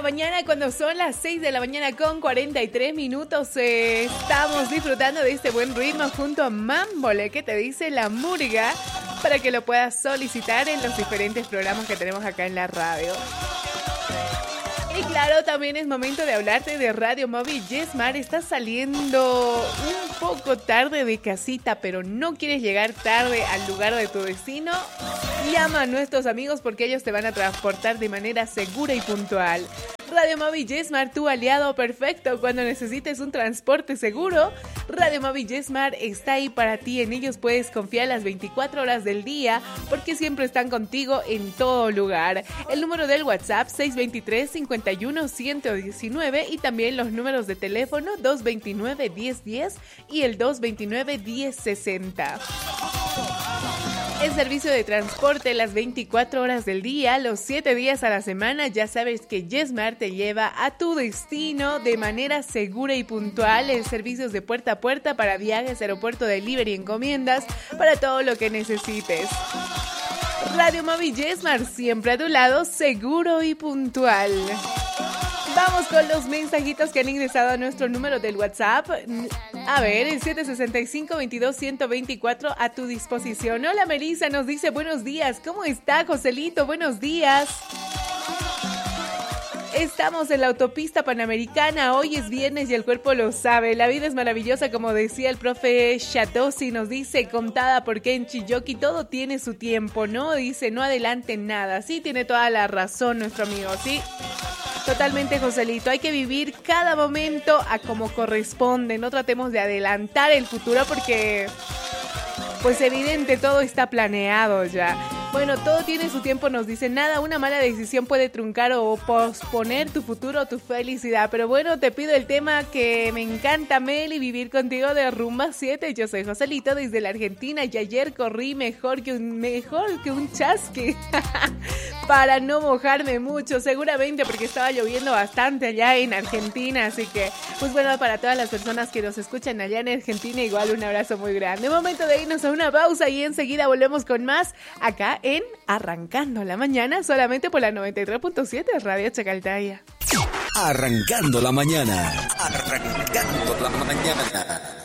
la mañana, cuando son las 6 de la mañana con 43 minutos. Estamos disfrutando de este buen ritmo junto a Mambole, que te dice la murga, para que lo puedas solicitar en los diferentes programas que tenemos acá en la radio. Y claro, también es momento de hablarte de Radio Móvil Yesmar. Estás saliendo un poco tarde de casita, pero no quieres llegar tarde al lugar de tu destino. Llama a nuestros amigos porque ellos te van a transportar de manera segura y puntual. Radio Móvil Yesmar, tu aliado perfecto cuando necesites un transporte seguro. Radio Móvil Yesmar está ahí para ti. En ellos puedes confiar las 24 horas del día porque siempre están contigo en todo lugar. El número del WhatsApp 623-51-119 y también los números de teléfono 229-1010 y el 229-1060. El servicio de transporte las 24 horas del día, los 7 días a la semana. Ya sabes que Yesmar te lleva a tu destino de manera segura y puntual. En servicios de puerta a puerta para viajes, aeropuerto, delivery, encomiendas, para todo lo que necesites. Radio Móvil Yesmar, siempre a tu lado, seguro y puntual. Vamos con los mensajitos que han ingresado a nuestro número del WhatsApp. A ver, el 765-22-124 a tu disposición. Hola, Melissa nos dice buenos días. ¿Cómo está, Joselito? Buenos días. Estamos en la autopista panamericana. Hoy es viernes y el cuerpo lo sabe. La vida es maravillosa, como decía el profe Chatossi. Nos dice, contada porque en Chillota todo tiene su tiempo, ¿no? Dice, no adelanten nada. Sí, tiene toda la razón nuestro amigo, ¿sí? Totalmente, Joselito. Hay que vivir cada momento a como corresponde. No tratemos de adelantar el futuro porque, pues evidente, todo está planeado ya. Bueno, todo tiene su tiempo, nos dice. Nada, una mala decisión puede truncar o posponer tu futuro o tu felicidad. Pero bueno, te pido el tema que me encanta, Meli, vivir contigo de Rumba 7. Yo soy Joselito desde la Argentina y ayer corrí mejor que un chasque. Para no mojarme mucho, seguramente porque estaba lloviendo bastante allá en Argentina. Así que, pues bueno, para todas las personas que nos escuchan allá en Argentina, igual un abrazo muy grande. Momento de irnos a una pausa y enseguida volvemos con más acá en Arrancando la Mañana, solamente por la 93.7 Radio Chacaltaya. Arrancando la mañana. Arrancando la mañana.